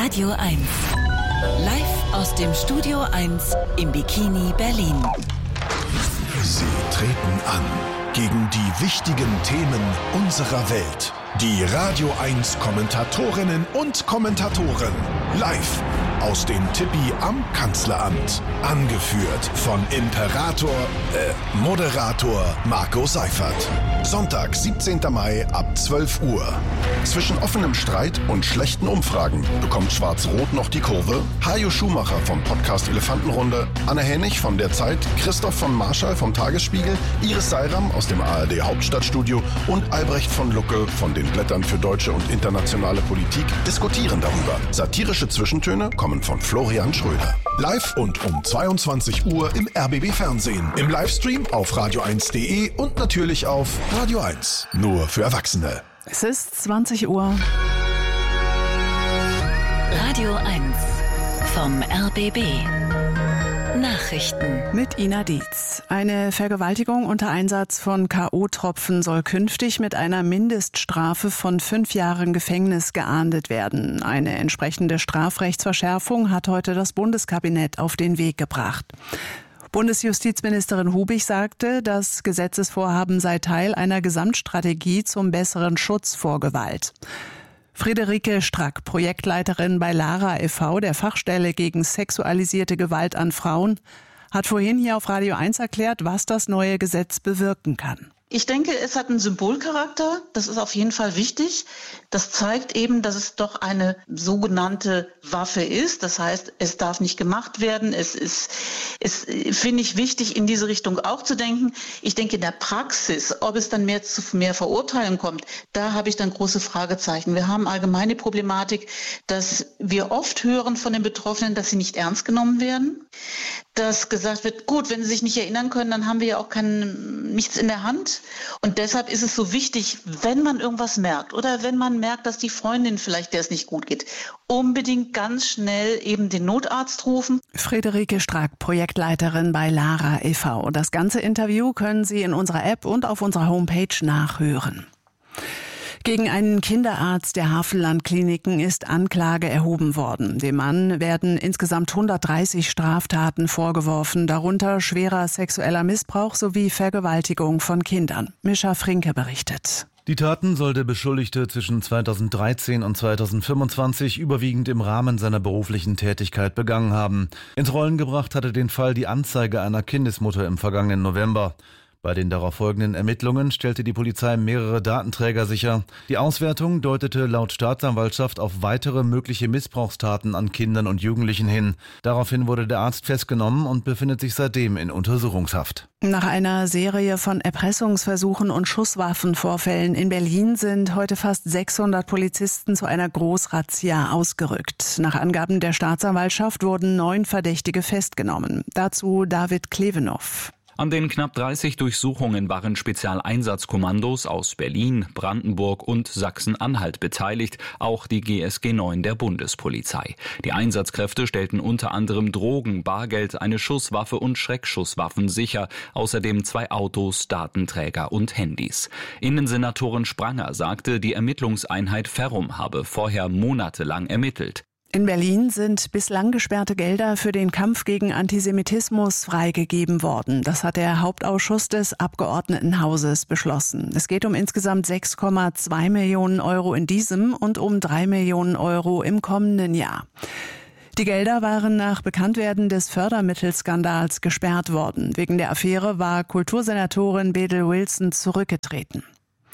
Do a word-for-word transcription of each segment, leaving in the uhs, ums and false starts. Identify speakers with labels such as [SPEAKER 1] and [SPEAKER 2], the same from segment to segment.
[SPEAKER 1] Radio eins. Live aus dem Studio eins im Bikini Berlin.
[SPEAKER 2] Sie treten an gegen die wichtigen Themen unserer Welt. Die Radio eins Kommentatorinnen und Kommentatoren. Live aus dem Tippi am Kanzleramt. Angeführt von Imperator, äh, Moderator Marco Seifert. Sonntag, siebzehnten Mai ab zwölf Uhr. Zwischen offenem Streit und schlechten Umfragen bekommt Schwarz-Rot noch die Kurve. Hajo Schumacher vom Podcast Elefantenrunde, Anne Hennig von der Zeit, Christoph von Marschall vom Tagesspiegel, Iris Seiram aus dem A R D Hauptstadtstudio und Albrecht von Lucke von den Blättern für deutsche und internationale Politik diskutieren darüber. Satirische Zwischentöne kommen von Florian Schröder. Live und um zweiundzwanzig Uhr im R B B Fernsehen, im Livestream auf radio eins punkt de und natürlich auf Radio eins. Nur für Erwachsene.
[SPEAKER 3] Es ist zwanzig Uhr.
[SPEAKER 1] Radio eins vom R B B. Nachrichten
[SPEAKER 3] mit Ina Dietz. Eine Vergewaltigung unter Einsatz von K O-Tropfen soll künftig mit einer Mindeststrafe von fünf Jahren Gefängnis geahndet werden. Eine entsprechende Strafrechtsverschärfung hat heute das Bundeskabinett auf den Weg gebracht. Bundesjustizministerin Hubig sagte, das Gesetzesvorhaben sei Teil einer Gesamtstrategie zum besseren Schutz vor Gewalt. Friederike Strack, Projektleiterin bei Lara e V, der Fachstelle gegen sexualisierte Gewalt an Frauen, hat vorhin hier auf Radio eins erklärt, was das neue Gesetz bewirken kann.
[SPEAKER 4] Ich denke, es hat einen Symbolcharakter. Das ist auf jeden Fall wichtig. Das zeigt eben, dass es doch eine sogenannte Waffe ist. Das heißt, es darf nicht gemacht werden. Es ist, es finde ich wichtig, in diese Richtung auch zu denken. Ich denke, in der Praxis, ob es dann mehr zu mehr Verurteilung kommt, da habe ich dann große Fragezeichen. Wir haben allgemeine Problematik, dass wir oft hören von den Betroffenen, dass sie nicht ernst genommen werden. Dass gesagt wird, gut, wenn sie sich nicht erinnern können, dann haben wir ja auch kein, nichts in der Hand. Und deshalb ist es so wichtig, wenn man irgendwas merkt oder wenn man merkt, dass die Freundin vielleicht, der es nicht gut geht, unbedingt ganz schnell eben den Notarzt rufen.
[SPEAKER 3] Friederike Strack, Projektleiterin bei Lara e V. Das ganze Interview können Sie in unserer App und auf unserer Homepage nachhören. Gegen einen Kinderarzt der Havelland-Kliniken ist Anklage erhoben worden. Dem Mann werden insgesamt hundertdreißig Straftaten vorgeworfen, darunter schwerer sexueller Missbrauch sowie Vergewaltigung von Kindern. Mischa Frinke berichtet.
[SPEAKER 5] Die Taten soll der Beschuldigte zwischen zweitausenddreizehn und zweitausendfünfundzwanzig überwiegend im Rahmen seiner beruflichen Tätigkeit begangen haben. Ins Rollen gebracht hatte den Fall die Anzeige einer Kindesmutter im vergangenen November. Bei den darauf folgenden Ermittlungen stellte die Polizei mehrere Datenträger sicher. Die Auswertung deutete laut Staatsanwaltschaft auf weitere mögliche Missbrauchstaten an Kindern und Jugendlichen hin. Daraufhin wurde der Arzt festgenommen und befindet sich seitdem in Untersuchungshaft.
[SPEAKER 3] Nach einer Serie von Erpressungsversuchen und Schusswaffenvorfällen in Berlin sind heute fast sechshundert Polizisten zu einer Großrazzia ausgerückt. Nach Angaben der Staatsanwaltschaft wurden neun Verdächtige festgenommen. Dazu David Klevenow.
[SPEAKER 6] An den knapp dreißig Durchsuchungen waren Spezialeinsatzkommandos aus Berlin, Brandenburg und Sachsen-Anhalt beteiligt, auch die G S G neun der Bundespolizei. Die Einsatzkräfte stellten unter anderem Drogen, Bargeld, eine Schusswaffe und Schreckschusswaffen sicher, außerdem zwei Autos, Datenträger und Handys. Innensenatorin Spranger sagte, die Ermittlungseinheit Ferrum habe vorher monatelang ermittelt.
[SPEAKER 3] In Berlin sind bislang gesperrte Gelder für den Kampf gegen Antisemitismus freigegeben worden. Das hat der Hauptausschuss des Abgeordnetenhauses beschlossen. Es geht um insgesamt sechs Komma zwei Millionen Euro in diesem und um drei Millionen Euro im kommenden Jahr. Die Gelder waren nach Bekanntwerden des Fördermittelskandals gesperrt worden. Wegen der Affäre war Kultursenatorin Bedel Wilson zurückgetreten.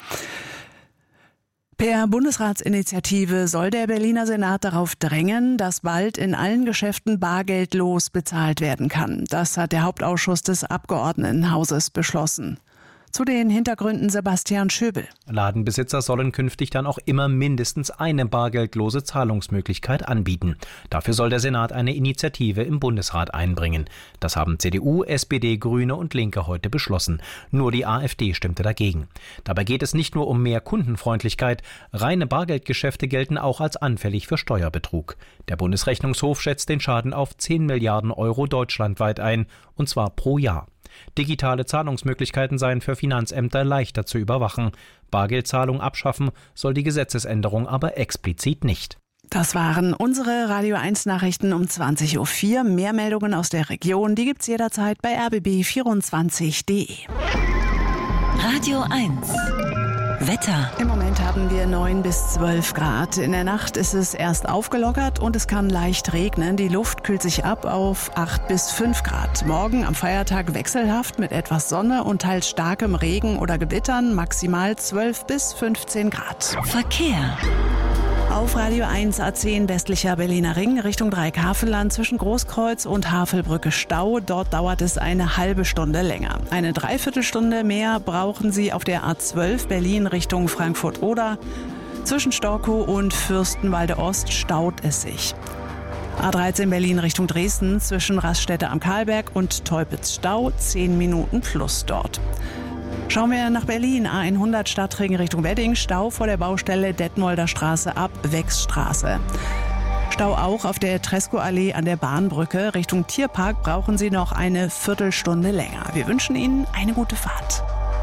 [SPEAKER 3] Per Bundesratsinitiative soll der Berliner Senat darauf drängen, dass bald in allen Geschäften bargeldlos bezahlt werden kann. Das hat der Hauptausschuss des Abgeordnetenhauses beschlossen. Zu den Hintergründen Sebastian Schöbel.
[SPEAKER 7] Ladenbesitzer sollen künftig dann auch immer mindestens eine bargeldlose Zahlungsmöglichkeit anbieten. Dafür soll der Senat eine Initiative im Bundesrat einbringen. Das haben C D U, S P D, Grüne und Linke heute beschlossen. Nur die AfD stimmte dagegen. Dabei geht es nicht nur um mehr Kundenfreundlichkeit. Reine Bargeldgeschäfte gelten auch als anfällig für Steuerbetrug. Der Bundesrechnungshof schätzt den Schaden auf zehn Milliarden Euro deutschlandweit ein, und zwar pro Jahr. Digitale Zahlungsmöglichkeiten seien für Finanzämter leichter zu überwachen. Bargeldzahlung abschaffen soll die Gesetzesänderung aber explizit nicht.
[SPEAKER 3] Das waren unsere Radio eins Nachrichten um zwanzig Uhr vier. Mehr Meldungen aus der Region, die gibt's jederzeit bei r b b vierundzwanzig punkt d e.
[SPEAKER 1] Radio eins. Wetter.
[SPEAKER 3] Im Moment haben wir neun bis zwölf Grad. In der Nacht ist es erst aufgelockert und es kann leicht regnen. Die Luft kühlt sich ab auf acht bis fünf Grad. Morgen am Feiertag wechselhaft mit etwas Sonne und teils starkem Regen oder Gewittern, maximal zwölf bis fünfzehn Grad.
[SPEAKER 1] Verkehr.
[SPEAKER 3] Auf Radio eins A zehn westlicher Berliner Ring Richtung Dreieckhavelland zwischen Großkreuz und Havelbrücke Stau. Dort dauert es eine halbe Stunde länger. Eine Dreiviertelstunde mehr brauchen Sie auf der A zwölf Berlin Richtung Frankfurt-Oder. Zwischen Storkow und Fürstenwalde Ost staut es sich. A dreizehn Berlin Richtung Dresden zwischen Raststätte am Karlberg und Teupitz Stau. zehn Minuten plus dort. Schauen wir nach Berlin. A hundert Stadtring Richtung Wedding. Stau vor der Baustelle Detmolder Straße ab Wechsstraße. Stau auch auf der Tresco-Allee an der Bahnbrücke. Richtung Tierpark brauchen Sie noch eine Viertelstunde länger. Wir wünschen Ihnen eine gute Fahrt.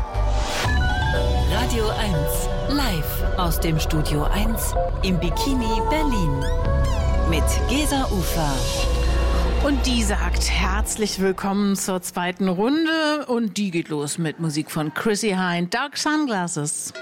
[SPEAKER 1] Radio eins. Live aus dem Studio eins im Bikini Berlin. Mit Gesa Ufer.
[SPEAKER 8] Und die sagt herzlich willkommen zur zweiten Runde. Und die geht los mit Musik von Chrissy Hynde, Dark Sunglasses.